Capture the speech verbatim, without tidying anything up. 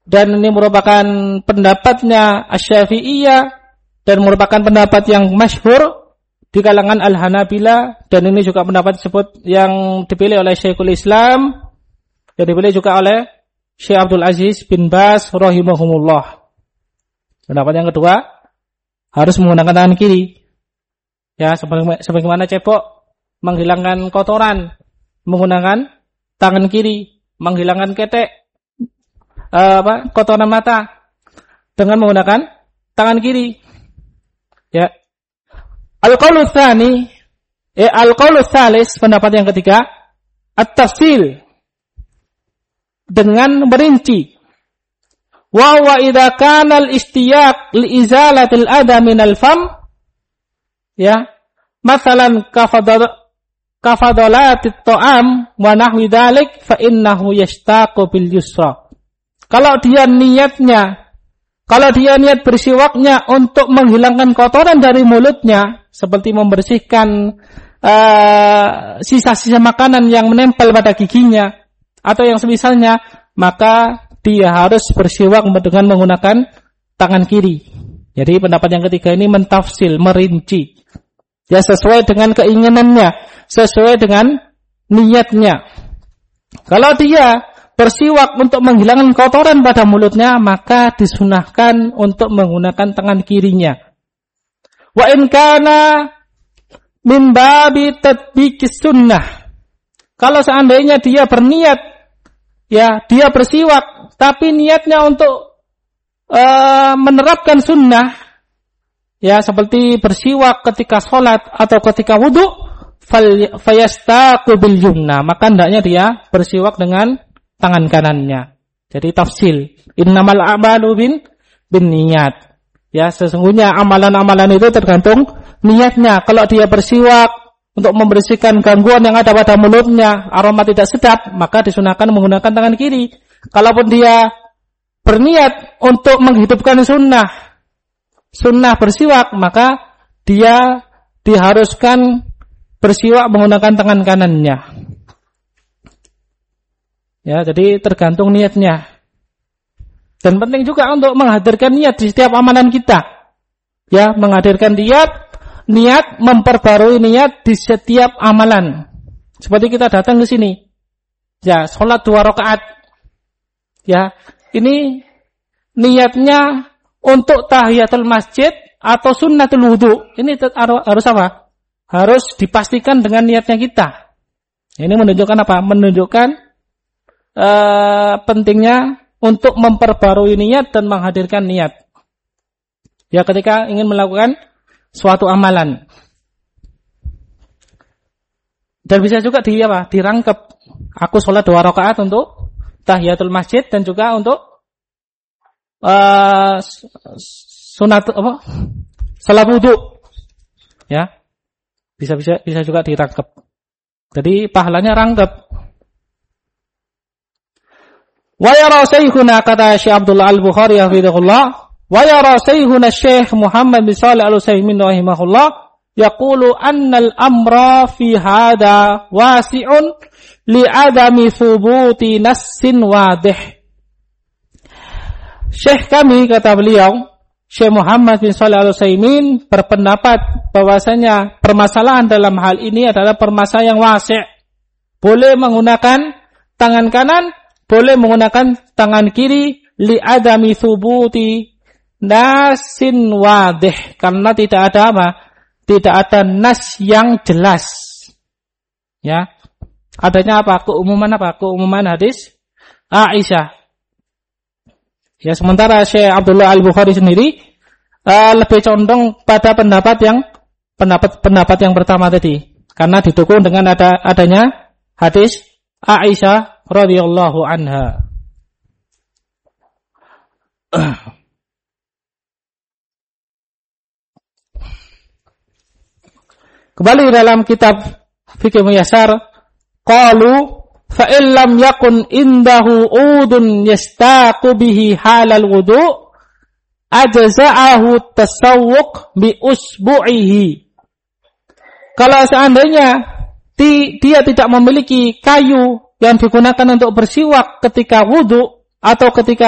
dan ini merupakan pendapatnya Asy-Syafi'iyah dan merupakan pendapat yang masyhur di kalangan Al-Hanabilah, dan ini juga pendapat tersebut yang dipilih oleh Syekhul Islam dan dipilih juga oleh Syekh Abdul Aziz bin Baz rahimahumullah. Pendapat yang kedua, harus menggunakan tangan kiri. Ya, sebagaimana cebok menghilangkan kotoran menggunakan tangan kiri, menghilangkan ketek uh, apa kotoran mata dengan menggunakan tangan kiri. Ya. Al-qaulu tsani, eh al-qaulu tsalis, pendapat yang ketiga, at-tafsil, dengan merinci. Wa wa idza kana al-istiyaq li izalatil adha min al-fam, ya, masalan kafadal kafadalatit ta'am wa nahwi dzalik fa innahu yashtaqu bil yusra. Kalau dia niatnya, kalau dia niat bersiwaknya untuk menghilangkan kotoran dari mulutnya, seperti membersihkan uh, sisa-sisa makanan yang menempel pada giginya atau yang semisalnya, maka dia harus bersiwak dengan menggunakan tangan kiri. Jadi pendapat yang ketiga ini mentafsil, merinci. Ya, sesuai dengan keinginannya, sesuai dengan niatnya. Kalau dia bersiwak untuk menghilangkan kotoran pada mulutnya, maka disunahkan untuk menggunakan tangan kirinya. Wa in kana min babi tatbiqis sunnah. Kalau seandainya dia berniat, ya, dia bersiwak tapi niatnya untuk uh, menerapkan sunnah, ya, seperti bersiwak ketika sholat atau ketika wudu, fayastaqu bil yumna, maka hendaknya dia bersiwak dengan tangan kanannya. Jadi tafsil, innamal a'malu bin bin niat. Ya, sesungguhnya amalan-amalan itu tergantung niatnya. Kalau dia bersiwak untuk membersihkan gangguan yang ada pada mulutnya, aroma tidak sedap, maka disunahkan menggunakan tangan kiri. Kalaupun dia berniat untuk menghidupkan sunnah, sunnah bersiwak, maka dia diharuskan bersiwak menggunakan tangan kanannya. Ya, jadi tergantung niatnya. Dan penting juga untuk menghadirkan niat di setiap amalan kita. Ya, menghadirkan niat, niat memperbarui niat di setiap amalan. Seperti kita datang ke sini, ya, sholat dua rakaat. Ya, ini niatnya untuk tahiyatul masjid atau sunnatul wudu. Ini harus apa? Harus dipastikan dengan niatnya kita. Ini menunjukkan apa? Menunjukkan uh, pentingnya untuk memperbarui niat dan menghadirkan niat. Ya, ketika ingin melakukan suatu amalan. Dan bisa juga di apa? Dirangkep. Aku sholat dua rakaat untuk tahiyatul masjid dan juga untuk uh, sunat apa? Salat wudu. Ya. Bisa bisa bisa juga dirangkep. Jadi pahalanya rangkep. Wa yara saykhuna, kata Syekh Abdullah Al-Bukhari hafizahullah, wa yara saykhuna Syekh Muhammad bin Shalih Al-Utsaimin rahimahullah yaqulu annal amra fi hada wasi'un li'adami thubuti nassin wadih. Syekh kami, kata beliau, Syekh Muhammad bin Shalih Al-Utsaimin, berpendapat bahwasanya permasalahan dalam hal ini adalah permasalahan yang wasi'. Boleh menggunakan tangan kanan, boleh menggunakan tangan kiri, li'adami thubuti nassin wadih, karena tidak ada apa? Tidak ada nas yang jelas. Ya. Adanya apa? Keumuman apa? Keumuman hadis Aisyah. Ya, sementara Syekh Abdullah Al-Bukhari sendiri uh, lebih condong pada pendapat yang pendapat pendapat yang pertama tadi, karena didukung dengan ada adanya hadis Aisyah radhiyallahu anha. Kembali dalam kitab Fiqh Muyassar, qalu fa illam yakun indahu udun yastaqu bihi halal wudu ajza'ahu tasawwuq bi usbu'ihi. Kalau seandainya di, dia tidak memiliki kayu yang digunakan untuk bersiwak ketika wudu atau ketika